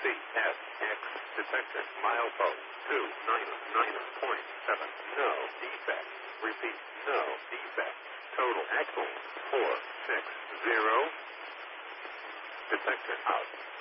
CSX detector milepost 299.7. No defect. Repeat, no defect. Total axle 460. Detector out.